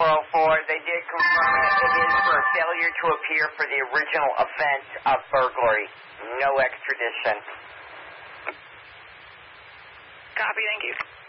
404. They did confirm it is for failure to appear for the original offense of burglary. No extradition. Copy, thank you.